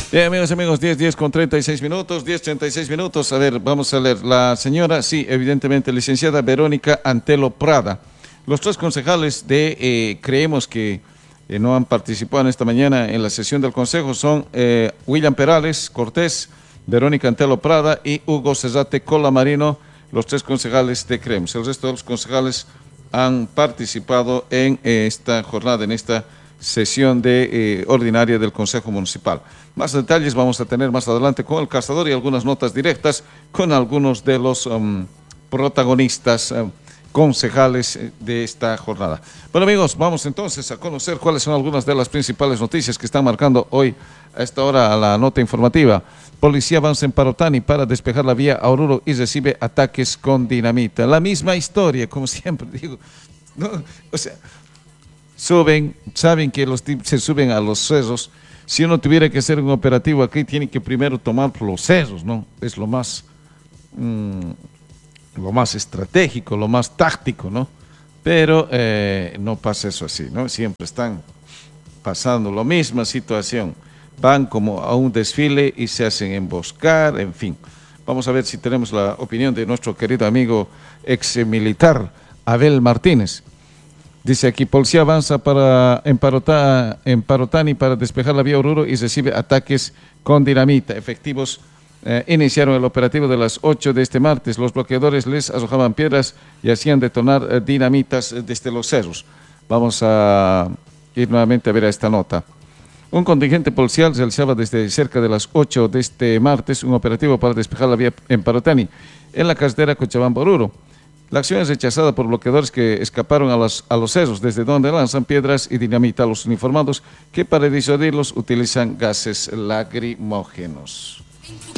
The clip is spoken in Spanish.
Bien, amigos, 10 con 36 minutos, 10:36 minutos. A ver, vamos a leer. La señora, sí, evidentemente, licenciada Verónica Antelo Prada. Los tres concejales creemos que no han participado en esta mañana en la sesión del Consejo son William Perales Cortés, Verónica Antelo Prada y Hugo Cesate Colamarino, los tres concejales de Creemos. El resto de los concejales han participado en esta jornada, en esta sesión ordinaria del Consejo Municipal. Más detalles vamos a tener más adelante con el Cazador y algunas notas directas con algunos de los protagonistas concejales de esta jornada. Bueno, amigos, vamos entonces a conocer cuáles son algunas de las principales noticias que están marcando hoy a esta hora la nota informativa. Policía avanza en Parotani para despejar la vía a Oruro y recibe ataques con dinamita. La misma historia, como siempre digo, ¿no? O sea, saben que los tipos se suben a los cerros. Si uno tuviera que hacer un operativo aquí, tiene que primero tomar los cerros, ¿no? Es lo más estratégico, lo más táctico, ¿no? Pero no pasa eso así, ¿no? Siempre están pasando la misma situación. Van como a un desfile y se hacen emboscar, en fin. Vamos a ver si tenemos la opinión de nuestro querido amigo ex militar Abel Martínez. Dice aquí, policía avanza en Parotani para despejar la vía Oruro y recibe ataques con dinamita. Efectivos iniciaron el operativo de las 8 de este martes. Los bloqueadores les arrojaban piedras y hacían detonar dinamitas desde los cerros. Vamos a ir nuevamente a ver a esta nota. Un contingente policial realizaba desde cerca de las 8 de este martes un operativo para despejar la vía en Parotani, en la carretera Cochabamba-Oruro. La acción es rechazada por bloqueadores que escaparon a los cerros, desde donde lanzan piedras y dinamita a los uniformados que para disuadirlos utilizan gases lacrimógenos.